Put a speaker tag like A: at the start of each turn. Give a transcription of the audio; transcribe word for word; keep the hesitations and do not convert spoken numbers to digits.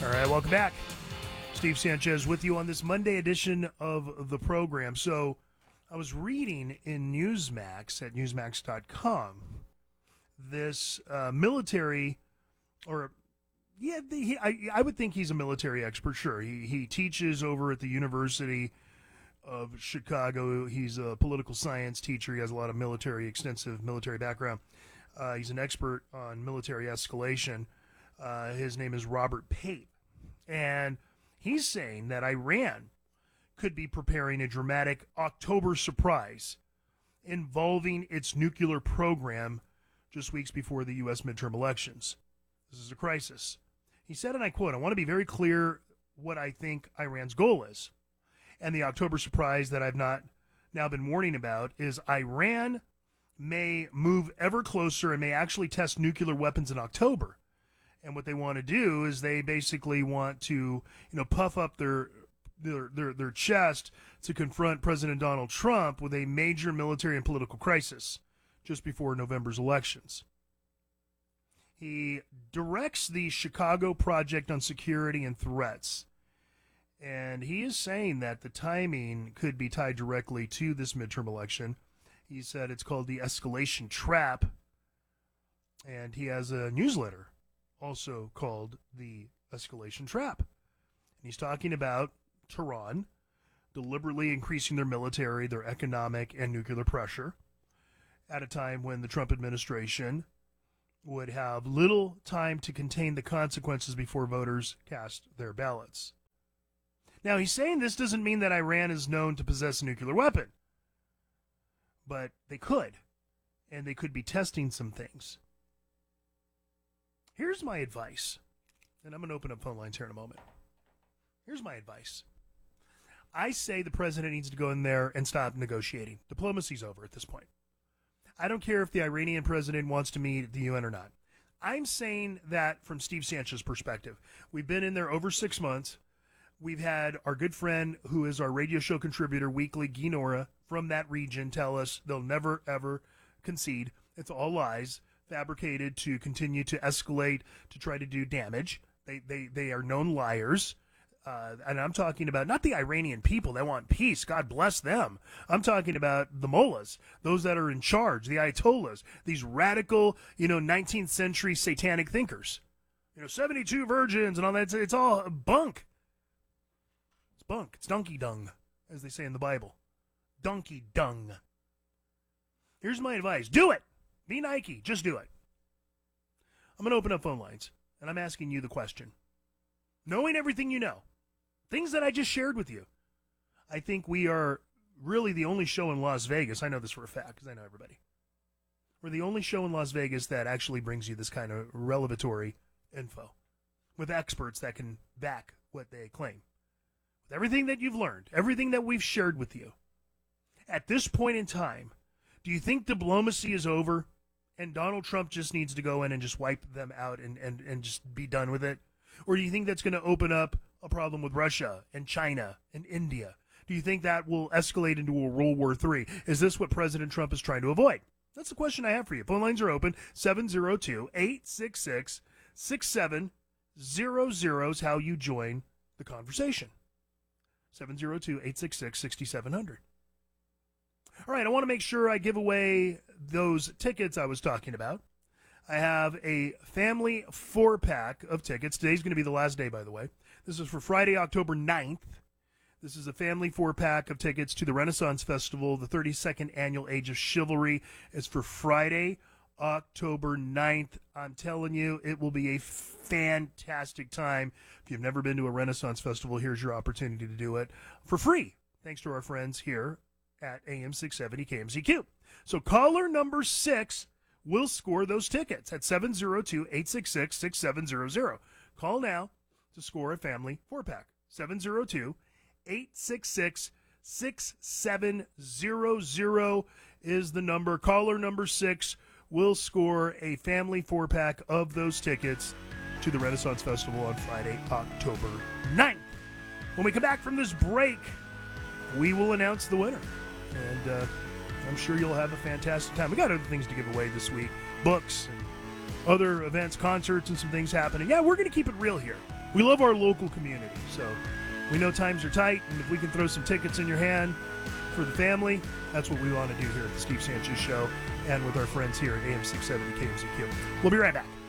A: All right, welcome back. Steve Sanchez with you on this Monday edition of the program. So I was reading in Newsmax at newsmax dot com this uh, military, or yeah, the, he, I, I would think he's a military expert, sure. He, he teaches over at the University of Chicago. He's a political science teacher. He has a lot of military, extensive military background. Uh, he's an expert on military escalation. Uh, his name is Robert Pape. And he's saying that Iran could be preparing a dramatic October surprise involving its nuclear program just weeks before the U S midterm elections. This is a crisis. He said, and I quote, "I want to be very clear what I think Iran's goal is. And the October surprise that I've not now been warning about is Iran may move ever closer and may actually test nuclear weapons in October. And what they want to do is they basically want to, you know, puff up their their their, their chest to confront President Donald Trump with a major military and political crisis just before November's elections." He directs the Chicago Project on Security and Threats. And he is saying that the timing could be tied directly to this midterm election. He said it's called the Escalation Trap. And he has a newsletter also called the Escalation Trap. And he's talking about Tehran deliberately increasing their military, their economic, and nuclear pressure at a time when the Trump administration would have little time to contain the consequences before voters cast their ballots. Now, he's saying this doesn't mean that Iran is known to possess a nuclear weapon, but they could, and they could be testing some things. Here's my advice, and I'm going to open up phone lines here in a moment. Here's my advice. I say the president needs to go in there and stop negotiating. Diplomacy's over at this point. I don't care if the Iranian president wants to meet at the U N or not. I'm saying that from Steve Sanchez's perspective. We've been in there over six months. We've had our good friend, who is our radio show contributor weekly, Guy Nora, from that region, tell us they'll never, ever concede. It's all lies, fabricated to continue to escalate, to try to do damage. They they, they are known liars. Uh, and I'm talking about not the Iranian people that want peace. God bless them. I'm talking about the mullahs, those that are in charge, the ayatollahs, these radical, you know, nineteenth century satanic thinkers. You know, seventy-two virgins and all that. It's, it's all bunk. It's bunk. It's donkey dung, as they say in the Bible. Donkey dung. Here's my advice. Do it. Be Nike. Just do it. I'm going to open up phone lines, and I'm asking you the question. Knowing everything you know, things that I just shared with you, I think we are really the only show in Las Vegas. I know this for a fact because I know everybody. We're the only show in Las Vegas that actually brings you this kind of revelatory info with experts that can back what they claim. With everything that you've learned, everything that we've shared with you, at this point in time, do you think diplomacy is over and Donald Trump just needs to go in and just wipe them out and, and, and just be done with it? Or do you think that's going to open up a problem with Russia and China and India? Do you think that will escalate into a World War Three? Is this what President Trump is trying to avoid? That's the question I have for you. Phone lines are open. seven oh two, eight six six, six seven zero zero is how you join the conversation. seven oh two, eight six six, six seven zero zero. All right, I want to make sure I give away those tickets I was talking about. I have a family four-pack of tickets. Today's going to be the last day, by the way. This is for Friday, October ninth. This is a family four-pack of tickets to the Renaissance Festival. The thirty-second Annual Age of Chivalry is for Friday, October ninth. I'm telling you, it will be a fantastic time. If you've never been to a Renaissance Festival, here's your opportunity to do it for free, thanks to our friends here at A M six seventy K M Z Q. So caller number six will score those tickets at seven oh two, eight six six, six seven zero zero. Call now to score a family four-pack. seven oh two, eight six six, six seven zero zero is the number. Caller number six will score a family four-pack of those tickets to the Renaissance Festival on Friday, October ninth. When we come back from this break, we will announce the winner. And uh, I'm sure you'll have a fantastic time. We got other things to give away this week. Books and other events, concerts, and some things happening. Yeah, we're going to keep it real here. We love our local community, so we know times are tight, and if we can throw some tickets in your hand for the family, that's what we want to do here at the Steve Sanchez Show and with our friends here at A M six seventy K M Z Q. We'll be right back.